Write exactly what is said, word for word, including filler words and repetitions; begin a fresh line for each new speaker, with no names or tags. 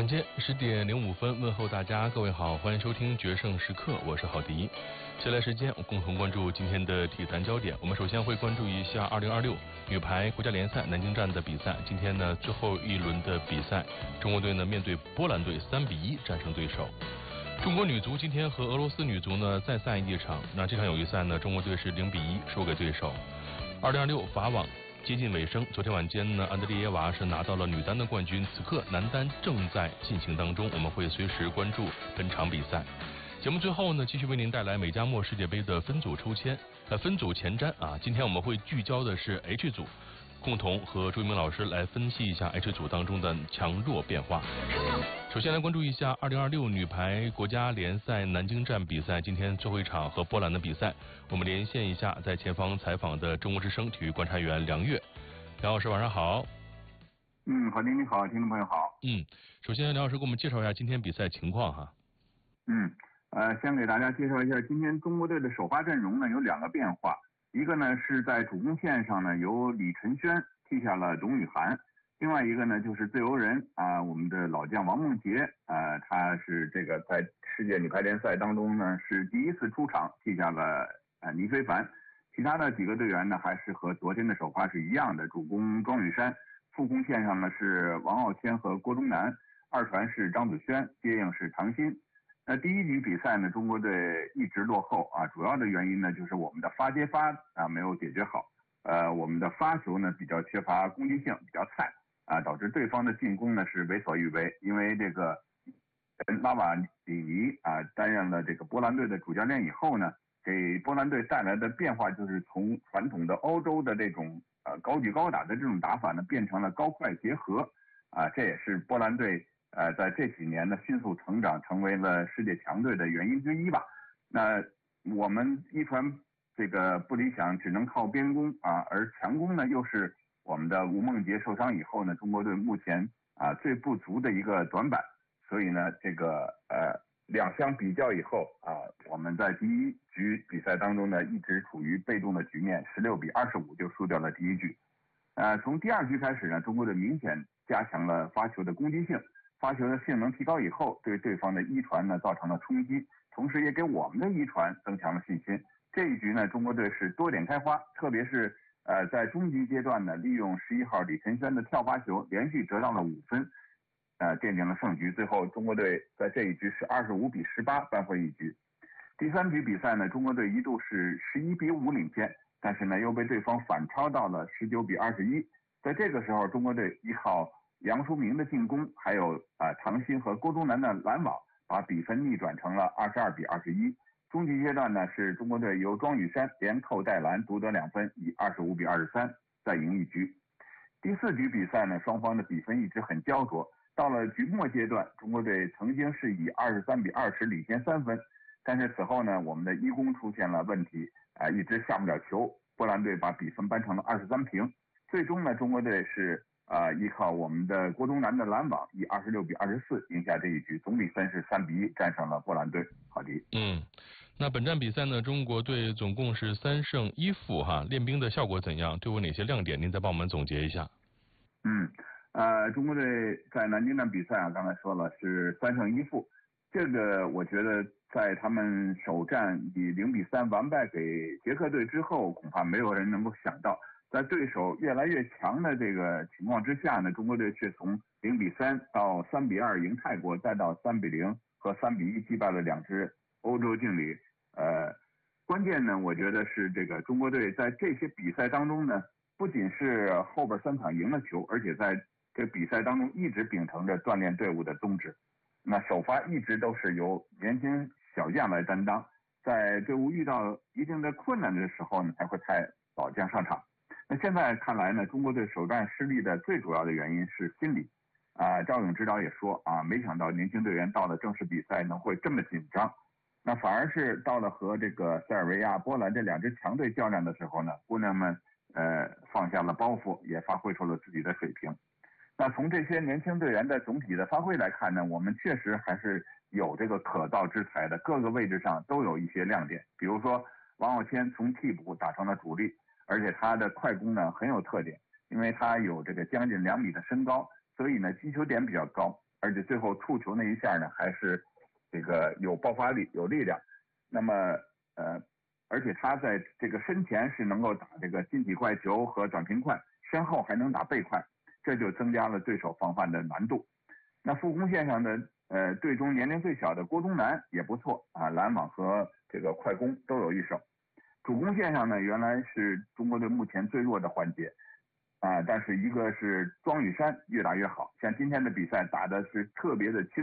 晚间十点零五分，问候大家，各位好，欢迎收听决胜时刻，我是郝迪。接下来时间，我共同关注今天的体坛焦点。我们首先会关注一下二零二六女排国家联赛南京站的比赛。今天呢，最后一轮的比赛，中国队呢面对波兰队三比一战胜对手。中国女足今天和俄罗斯女足呢再赛一场，那这场友谊赛呢，中国队是零比一输给对手。二零二六法网接近尾声，昨天晚间呢，安德烈耶娃是拿到了女单的冠军，此刻男单正在进行当中，我们会随时关注本场比赛。节目最后呢，继续为您带来美加墨世界杯的分组抽签，呃，分组前瞻啊。今天我们会聚焦的是 H 组，共同和朱一鸣老师来分析一下 H 组当中的强弱变化。首先来关注一下二零二六女排国家联赛南京站比赛，今天最后一场和波兰的比赛，我们连线一下在前方采访的中国之声体育观察员梁月。梁老师晚上好。
嗯，郝丁你好，听众朋友好。
嗯，首先梁老师给我们介绍一下今天比赛情况哈。
嗯，呃，先给大家介绍一下今天中国队的首发阵容呢有两个变化，一个呢是在主攻线上呢由李晨轩替下了董雨涵。另外一个呢，就是自由人啊，我们的老将王梦洁啊，他是这个在世界女排联赛当中呢是第一次出场，替下了啊倪飞凡。其他的几个队员呢，还是和昨天的首发是一样的，主攻庄雨珊，副攻线上呢是王傲谦和郭冬楠，二传是张子萱，接应是唐鑫。那第一局比赛呢，中国队一直落后啊，主要的原因呢就是我们的发接发啊没有解决好，呃，我们的发球呢比较缺乏攻击性，比较菜。啊，导致对方的进攻呢是为所欲为，因为这个拉瓦里尼啊担任了这个波兰队的主教练以后呢，给波兰队带来的变化就是从传统的欧洲的这种呃高举高打的这种打法呢，变成了高快结合啊，这也是波兰队呃在这几年呢迅速成长，成为了世界强队的原因之一吧。那我们一传这个不理想，只能靠边攻啊，而强攻呢又是我们的吴梦洁受伤以后呢，中国队目前啊最不足的一个短板，所以呢，这个呃两相比较以后啊，我们在第一局比赛当中呢，一直处于被动的局面，十六比二十五就输掉了第一局。呃，从第二局开始呢，中国队明显加强了发球的攻击性，发球的性能提高以后，对对方的一传呢造成了冲击，同时也给我们的一传增强了信心。这一局呢，中国队是多点开花，特别是呃，在中级阶段呢，利用十一号李晨轩的跳发球，连续得到了五分，呃，奠定了胜局。最后，中国队在这一局是二十五比十八扳回一局。第三局比赛呢，中国队一度是十一比五领先，但是呢，又被对方反超到了十九比二十一。在这个时候，中国队依靠杨淑明的进攻，还有啊、呃、唐鑫和郭冬楠的拦网，把比分逆转成了二十二比二十一。中级阶段呢，是中国队由庄雨珊连扣带拦独得两分，以二十五比二十三再赢一局。第四局比赛呢，双方的比分一直很焦灼。到了局末阶段，中国队曾经是以二十三比二十领先三分，但是此后呢，我们的一攻出现了问题，啊、呃，一直下不了球。波兰队把比分扳成了二十三平。最终呢，中国队是啊、呃，依靠我们的郭冬楠的拦网，以二十六比二十四赢下这一局，总比分是三比一战胜了波兰队。好的，
嗯，那本站比赛呢，中国队总共是三胜一负哈，练兵的效果怎样？都有哪些亮点？您再帮我们总结一下。
嗯，呃，中国队在南京站比赛啊，刚才说了是三胜一负，这个我觉得在他们首战以零比三完败给捷克队之后，恐怕没有人能够想到，在对手越来越强的这个情况之下呢，中国队却从零比三到三比二赢泰国，再到三比零和三比一击败了两支欧洲劲旅。呃，关键呢，我觉得是这个中国队在这些比赛当中呢，不仅是后边三场赢了球，而且在这比赛当中一直秉承着锻炼队伍的宗旨。那首发一直都是由年轻小将来担当，在队伍遇到一定的困难的时候呢，才会派老将上场。那现在看来呢，中国队首战失利的最主要的原因是心理。啊，赵勇指导也说啊，没想到年轻队员到了正式比赛能会这么紧张。那反而是到了和这个塞尔维亚、波兰这两支强队较量的时候呢，姑娘们呃放下了包袱，也发挥出了自己的水平。那从这些年轻队员的总体的发挥来看呢，我们确实还是有这个可造之材的，各个位置上都有一些亮点。比如说王傲谦从替补打成了主力，而且他的快攻呢很有特点，因为他有这个将近两米的身高，所以呢击球点比较高， 而且最后触球那一下呢，还是这个有爆发力、有力量。那么呃，而且他在这个身前是能够打这个近体快球和转平快，身后还能打背快，这就增加了对手防范的难度。那副攻线上的呃队中年龄最小的郭冬南也不错啊，拦网和这个快攻都有一手。主攻线上呢，原来是中国队目前最弱的环节啊，但是一个是庄宇珊越打越好，像今天的比赛打的是特别的轻。